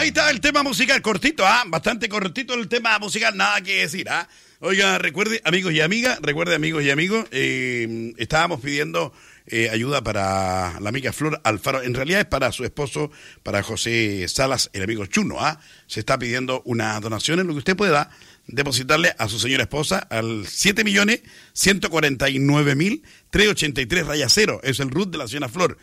Ahí está el tema musical, cortito, bastante cortito el tema musical, nada que decir, Oiga, recuerde, amigos y amigas, estábamos pidiendo ayuda para la amiga Flor Alfaro. En realidad es para su esposo, para José Salas, el amigo Chuno, Se está pidiendo una donación en lo que usted pueda depositarle a su señora esposa al 7.149.383 es el RUT de la señora Flor.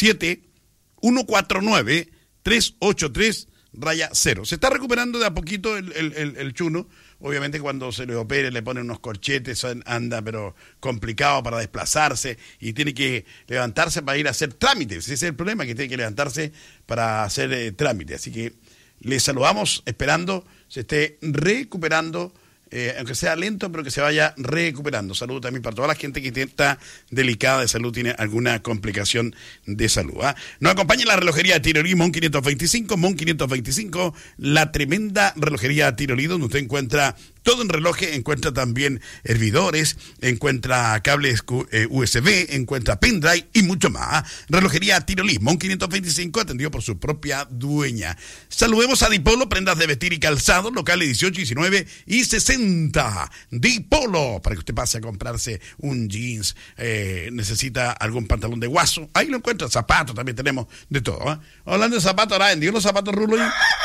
7.149.383 Se está recuperando de a poquito el Chuno. Obviamente cuando se le opere le ponen unos corchetes, anda pero complicado para desplazarse y tiene que levantarse para ir a hacer trámites. Ese es el problema, que tiene que levantarse para hacer trámites. Así que le saludamos esperando se esté recuperando, aunque sea lento, pero que se vaya recuperando. Saludo también para toda la gente que está delicada de salud, tiene alguna complicación de salud. Nos acompaña la relojería Tirolí, Mon 525, la tremenda relojería Tirolí, donde usted encuentra todo en relojes, encuentra también hervidores, encuentra cables USB, encuentra pendrive y mucho más. Relojería Tirolí, Mon 525, atendido por su propia dueña. Saludemos a Dipolo, prendas de vestir y calzado, locales 18, 19 y 60. Dipolo, para que usted pase a comprarse un jeans, necesita algún pantalón de guaso, ahí lo encuentra. Zapatos también tenemos de todo. Hablando de zapatos, ahora vendió los zapatos Rulo.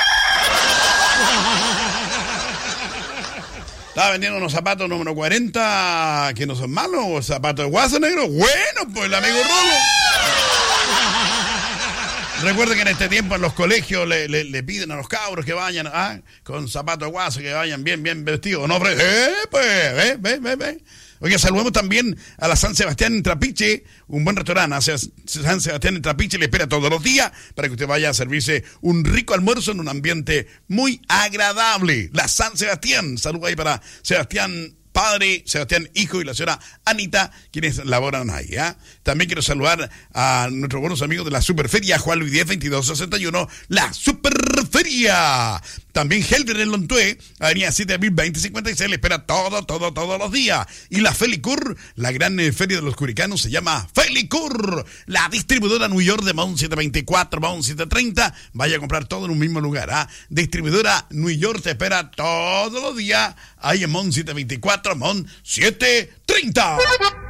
Estaba vendiendo unos zapatos número 40 que no son malos, o zapatos de guaso negro. Bueno, pues el amigo Rulo. Recuerden que en este tiempo en los colegios le piden a los cabros que vayan con zapatos de guaso, que vayan bien vestidos. No, pues, ve. Oiga, saludemos también a la San Sebastián en Trapiche, un buen restaurante. San Sebastián en Trapiche le espera todos los días para que usted vaya a servirse un rico almuerzo en un ambiente muy agradable. La San Sebastián, saludo ahí para Sebastián Padre, Sebastián Hijo y la señora Anita, quienes laboran ahí. También quiero saludar a nuestros buenos amigos de la Superferia, Juan Luis 10, 2261, la Superferia. También Helder en Lontué, avenida 702056, le espera todos los días. Y la Felicur, la gran feria de los curicanos, se llama Felicur. La distribuidora New York de Mount 724, Mount 730, vaya a comprar todo en un mismo lugar. Distribuidora New York te espera todos los días, ahí en Mount 724, Mount 730.